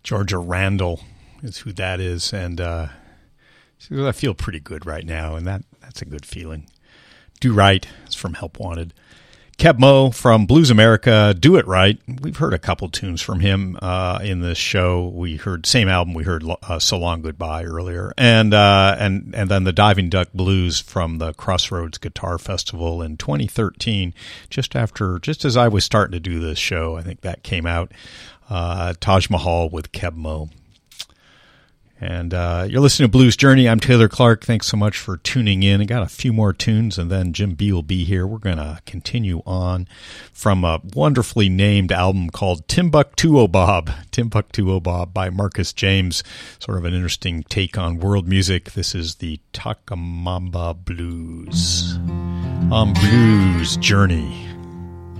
Georgia Randall is who that is, and I feel pretty good right now, and that's a good feeling. Do Right is from Help Wanted. Keb Mo from Blues America, Do It Right. We've heard a couple tunes from him in this show. We heard same album. We heard So Long Goodbye earlier, and then the Diving Duck Blues from the Crossroads Guitar Festival in 2013. Just as I was starting to do this show, I think that came out. Taj Mahal with Keb Mo. And you're listening to Blues Journey. I'm Taylor Clark. Thanks so much for tuning in. I got a few more tunes, and then Jim B will be here. We're going to continue on from a wonderfully named album called Timbuktu O Bob. Timbuktu O Bob by Marcus James. Sort of an interesting take on world music. This is the Takamamba Blues on Blues Journey.